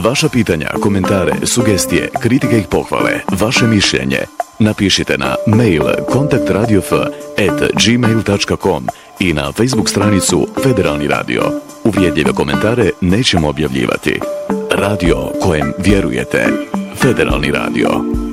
Vaša pitanja, komentare, sugestije, kritike i pohvale, vaše mišljenje napišite na mail kontaktradioof@gmail.com i na Facebook stranicu Federalni radio. Uvjedljive komentare nećemo objavljivati. Radio kojem vjerujete. Federalni radio.